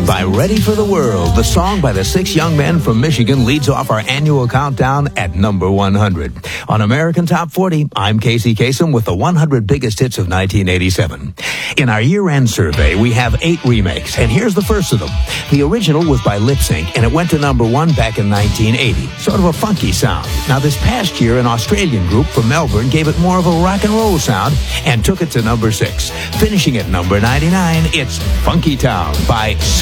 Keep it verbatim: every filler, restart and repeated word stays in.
by Ready for the World. The song by the Six Young Men from Michigan leads off our annual countdown at number one hundred. On American Top forty, I'm Casey Kasem with the one hundred biggest hits of nineteen eighty-seven. In our year-end survey, we have eight remakes, and here's the first of them. The original was by Lip Sync, and it went to number one back in nineteen eighty. Sort of a funky sound. Now, this past year, an Australian group from Melbourne gave it more of a rock and roll sound and took it to number six. Finishing at number ninety-nine, it's Funky Town by